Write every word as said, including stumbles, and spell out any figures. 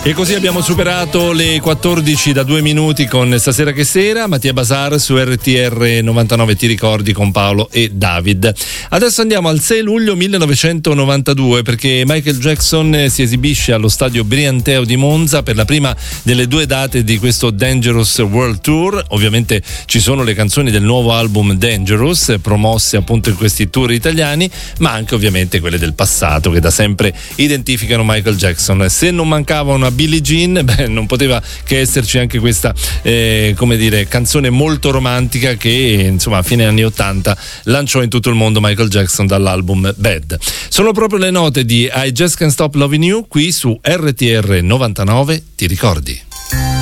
E così abbiamo superato le quattordici da due minuti con Stasera che sera. Mattia Bazar su R T R novantanove, ti ricordi, con Paolo e David. Adesso andiamo al sei luglio millenovecentonovantadue, perché Michael Jackson si esibisce allo stadio Brianteo di Monza per la prima delle due date di questo Dangerous World Tour. Ovviamente ci sono le canzoni del nuovo album Dangerous, promosse appunto in questi tour italiani, ma anche ovviamente quelle del passato che da sempre identificano Michael Jackson. Se non mancava una Billie Jean, beh, non poteva che esserci anche questa eh, come dire, canzone molto romantica che insomma a fine anni ottanta lanciò in tutto il mondo Michael Jackson dall'album Bad. Sono proprio le note di I Just Can't Stop Loving You qui su R T R novantanove, ti ricordi?